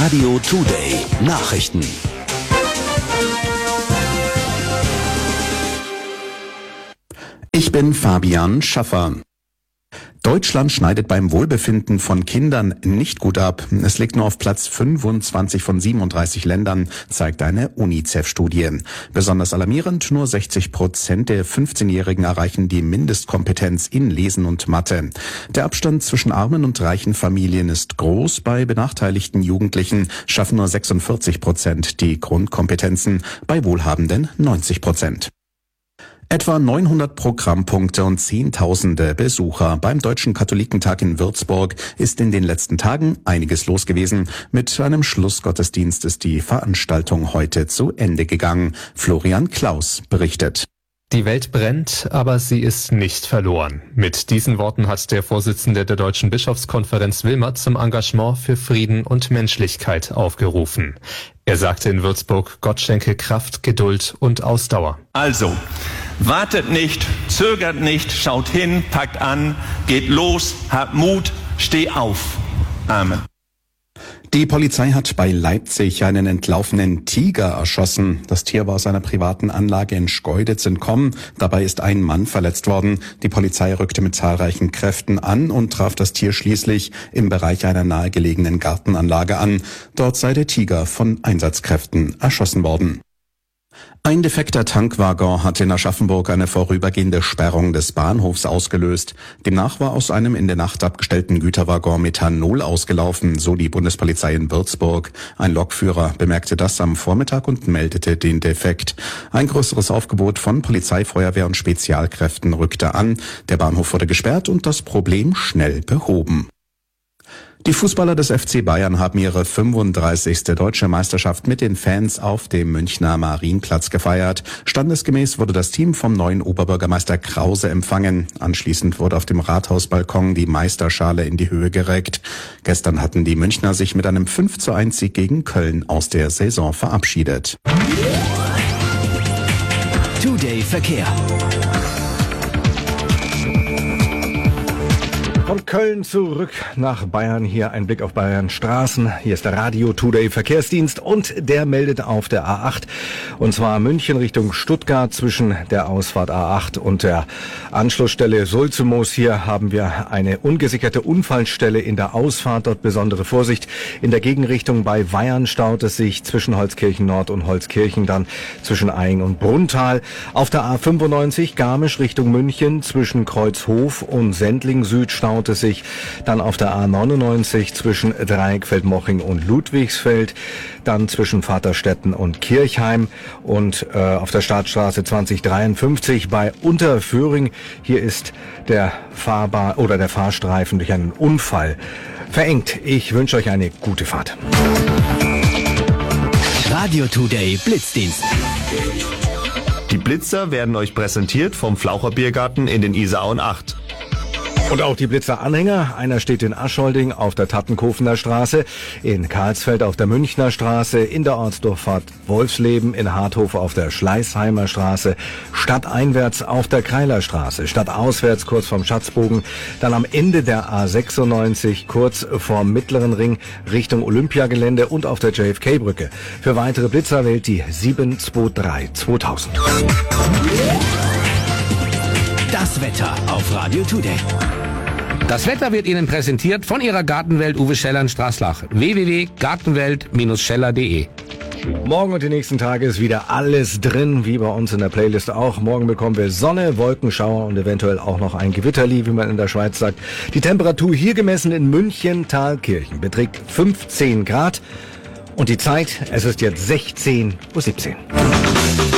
Radio Today Nachrichten. Ich bin Fabian Schaffer. Deutschland schneidet beim Wohlbefinden von Kindern nicht gut ab. Es liegt nur auf Platz 25 von 37 Ländern, zeigt eine UNICEF-Studie. Besonders alarmierend, nur 60% der 15-Jährigen erreichen die Mindestkompetenz in Lesen und Mathe. Der Abstand zwischen armen und reichen Familien ist groß. Bei benachteiligten Jugendlichen schaffen nur 46% die Grundkompetenzen, bei Wohlhabenden 90%. Etwa 900 Programmpunkte und Zehntausende Besucher. Beim Deutschen Katholikentag in Würzburg ist in den letzten Tagen einiges los gewesen. Mit einem Schlussgottesdienst ist die Veranstaltung heute zu Ende gegangen. Florian Klaus berichtet. Die Welt brennt, aber sie ist nicht verloren. Mit diesen Worten hat der Vorsitzende der Deutschen Bischofskonferenz Wilmert zum Engagement für Frieden und Menschlichkeit aufgerufen. Er sagte in Würzburg, Gott schenke Kraft, Geduld und Ausdauer. Also, wartet nicht, zögert nicht, schaut hin, packt an, geht los, habt Mut, steh auf. Amen. Die Polizei hat bei Leipzig einen entlaufenen Tiger erschossen. Das Tier war aus einer privaten Anlage in Schkeuditz entkommen. Dabei ist ein Mann verletzt worden. Die Polizei rückte mit zahlreichen Kräften an und traf das Tier schließlich im Bereich einer nahegelegenen Gartenanlage an. Dort sei der Tiger von Einsatzkräften erschossen worden. Ein defekter Tankwaggon hat in Aschaffenburg eine vorübergehende Sperrung des Bahnhofs ausgelöst. Demnach war aus einem in der Nacht abgestellten Güterwaggon Methanol ausgelaufen, so die Bundespolizei in Würzburg. Ein Lokführer bemerkte das am Vormittag und meldete den Defekt. Ein größeres Aufgebot von Polizei, Feuerwehr und Spezialkräften rückte an. Der Bahnhof wurde gesperrt und das Problem schnell behoben. Die Fußballer des FC Bayern haben ihre 35. deutsche Meisterschaft mit den Fans auf dem Münchner Marienplatz gefeiert. Standesgemäß wurde das Team vom neuen Oberbürgermeister Krause empfangen. Anschließend wurde auf dem Rathausbalkon die Meisterschale in die Höhe gereckt. Gestern hatten die Münchner sich mit einem 5:1 Sieg gegen Köln aus der Saison verabschiedet. Today Verkehr. Von Köln zurück nach Bayern. Hier ein Blick auf Bayern Straßen. Hier ist der Radio Today Verkehrsdienst und der meldet auf der A8. Und zwar München Richtung Stuttgart zwischen der Ausfahrt A8 und der Anschlussstelle Sulzumos. Hier haben wir eine ungesicherte Unfallstelle in der Ausfahrt. Dort besondere Vorsicht. In der Gegenrichtung bei Weyern staut es sich zwischen Holzkirchen Nord und Holzkirchen, dann zwischen Aing und Brunntal. Auf der A95 Garmisch Richtung München zwischen Kreuzhof und Sendling Süd staut es sich, dann auf der A99 zwischen Dreieckfeld-Moching und Ludwigsfeld, dann zwischen Vaterstetten und Kirchheim und auf der Startstraße 2053 bei Unterföhring. Hier ist der Fahrstreifen durch einen Unfall verengt. Ich wünsche euch eine gute Fahrt. Radio Today Blitzdienst. Die Blitzer werden euch präsentiert vom Flaucher Biergarten in den Isarauen 8. Und auch die Blitzer-Anhänger. Einer steht in Aschholding auf der Tattenkofener Straße, in Karlsfeld auf der Münchner Straße, in der Ortsdurchfahrt Wolfsleben, in Harthof auf der Schleißheimer Straße, stadteinwärts auf der Kreiler Straße, stadtauswärts kurz vorm Schatzbogen, dann am Ende der A96 kurz vorm Mittleren Ring Richtung Olympiagelände und auf der JFK-Brücke. Für weitere Blitzer wählt die 723 2000. Das Wetter auf Radio Today. Das Wetter wird Ihnen präsentiert von Ihrer Gartenwelt Uwe Scheller in Straßlach. www.gartenwelt-scheller.de. Morgen und die nächsten Tage ist wieder alles drin, wie bei uns in der Playlist auch. Morgen bekommen wir Sonne, Wolkenschauer und eventuell auch noch ein Gewitterli, wie man in der Schweiz sagt. Die Temperatur hier gemessen in München, Thalkirchen beträgt 15 Grad. Und die Zeit, es ist jetzt 16:17 Uhr.